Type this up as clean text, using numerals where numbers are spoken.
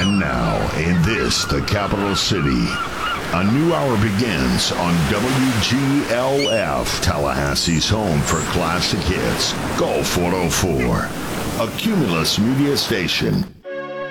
And now, in this, the capital city, a new hour begins on WGLF, Tallahassee's home for classic hits, Gulf 104, a Cumulus media station.